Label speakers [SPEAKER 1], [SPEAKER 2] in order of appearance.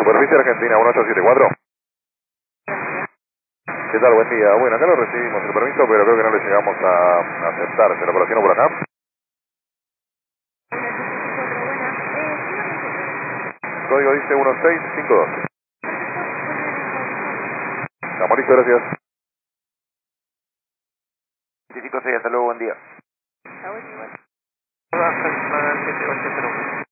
[SPEAKER 1] Superficie Argentina 1874. ¿Qué tal? Buen día. Bueno, acá lo recibimos el permiso, pero creo que no le llegamos a aceptar. ¿Se lo operación por acá? Código dice 1652. Estamos listos, gracias. 25-6, hasta luego, buen día.
[SPEAKER 2] Está bueno, igual.